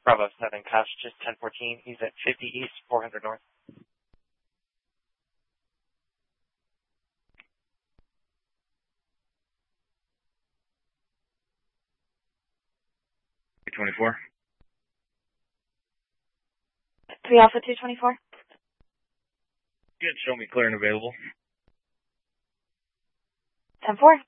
Bravo 7, Kosh, just 1014. He's at 50 East, 400 North. $224. 3 Alpha 224. Good, show me clear and available. 10-4.